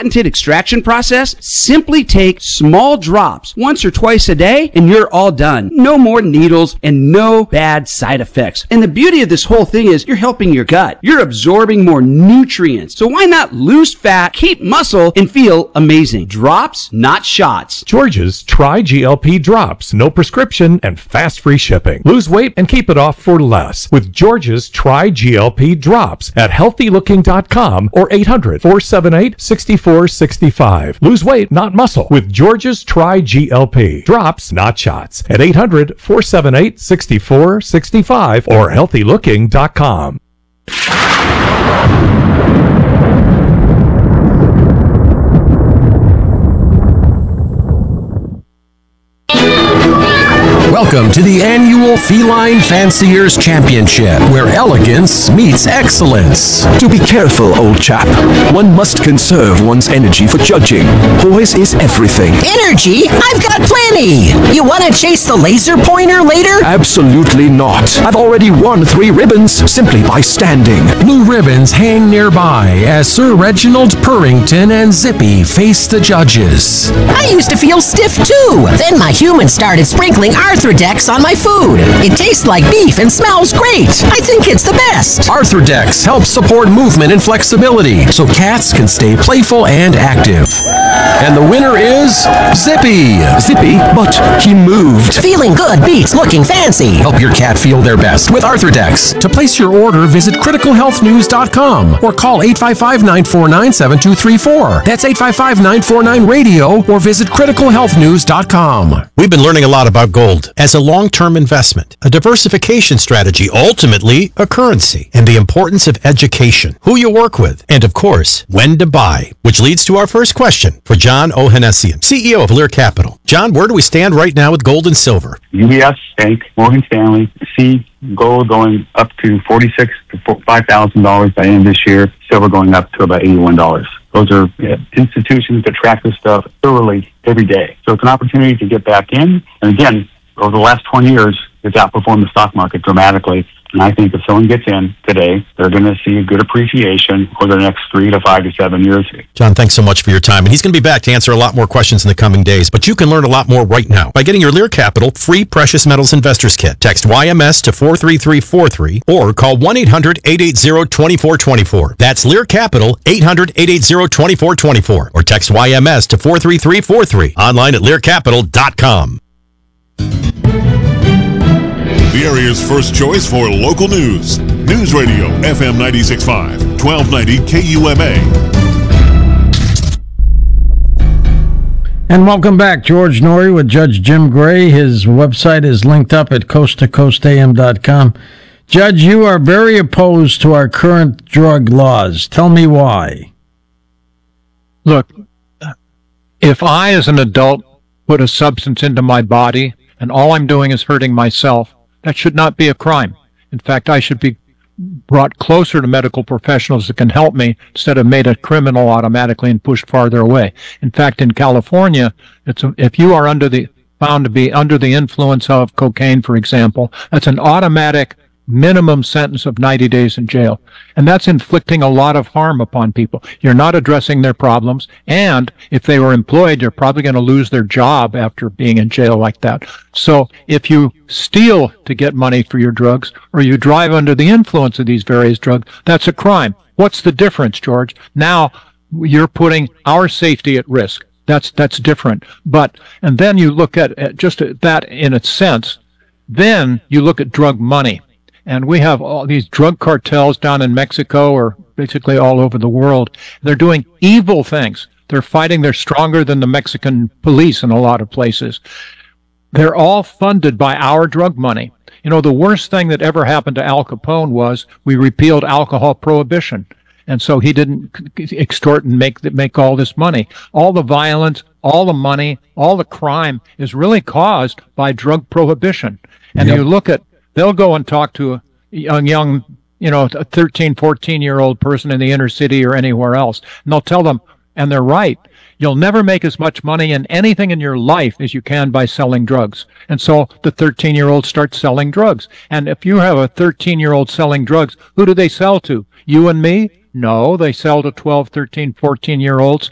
patented extraction process, simply take small drops once or twice a day and you're all done. No more needles and no bad side effects. And the beauty of this whole thing is you're helping your gut. You're absorbing more nutrients. So why not lose fat, keep muscle, and feel amazing? Drops, not shots. George's Tri-GLP Drops. No prescription and fast free shipping. Lose weight and keep it off for less with George's Tri-GLP Drops at healthylooking.com or 800-478-6465. Lose weight, not muscle with George's Tri-GLP Drops, not shots at 800-478-6465 or healthylooking.com. Welcome to the annual Feline Fanciers Championship, where elegance meets excellence. To be careful, old chap. One must conserve one's energy for judging. Poise is everything. Energy? I've got plenty! You want to chase the laser pointer later? Absolutely not. I've already won 3 ribbons simply by standing. Blue ribbons hang nearby as Sir Reginald Purrington and Zippy face the judges. I used to feel stiff too. Then my human started sprinkling Arthrodex on my food. It tastes like beef and smells great. I think it's the best. Arthrodex helps support movement and flexibility so cats can stay playful and active. And the winner is Zippy. Zippy, but he moved. Feeling good beats looking fancy. Help your cat feel their best with Arthrodex. To place your order, visit criticalhealthnews.com or call 855-949-7234. That's 855-949-RADIO or visit criticalhealthnews.com. We've been learning a lot about gold as a long-term investment, a diversification strategy, ultimately a currency, and the importance of education, who you work with, and of course, when to buy, which leads to our first question for John Ohanessian, CEO of Lear Capital. John, where do we stand right now with gold and silver? UBS Bank, Morgan Stanley, see gold going up to $46,000 to $5,000 by the end of this year, silver going up to about $81. Those are institutions that track this stuff thoroughly every day. So it's an opportunity to get back in. And again, over the last 20 years, it's outperformed the stock market dramatically. And I think if someone gets in today, they're going to see a good appreciation over the next 3 to 5 to 7 years. John, thanks so much for your time. And he's going to be back to answer a lot more questions in the coming days. But you can learn a lot more right now by getting your Lear Capital free Precious Metals Investors Kit. Text YMS to 43343 or call 1-800-880-2424. That's Lear Capital, 800-880-2424. Or text YMS to 43343. Online at learcapital.com. The area's first choice for local news. News Radio, FM 96.5, 1290 KUMA. And welcome back. George Noory with Judge Jim Gray. His website is linked up at coasttocoastam.com. Judge, you are very opposed to our current drug laws. Tell me why. Look, if I, as an adult, put a substance into my body and all I'm doing is hurting myself, that should not be a crime. In fact, I should be brought closer to medical professionals that can help me instead of made a criminal automatically and pushed farther away. In fact, in California, if you are found to be under the influence of cocaine, for example, that's an automatic minimum sentence of 90 days in jail. And that's inflicting a lot of harm upon people. You're not addressing their problems. And if they were employed, you're probably going to lose their job after being in jail like that. So if you steal to get money for your drugs or you drive under the influence of these various drugs, that's a crime. What's the difference, George? Now you're putting our safety at risk. That's different. And then you look at just that in a sense, then you look at drug money. And we have all these drug cartels down in Mexico or basically all over the world. They're doing evil things. They're fighting. They're stronger than the Mexican police in a lot of places. They're all funded by our drug money. You know, the worst thing that ever happened to Al Capone was we repealed alcohol prohibition. And so he didn't extort and make all this money. All the violence, all the money, all the crime is really caused by drug prohibition. And you look at, they'll go and talk to a young, a 13, 14-year-old person in the inner city or anywhere else. And they'll tell them, and they're right, you'll never make as much money in anything in your life as you can by selling drugs. And so the 13-year-old starts selling drugs. And if you have a 13-year-old selling drugs, who do they sell to? You and me? No, they sell to 12, 13, 14-year-olds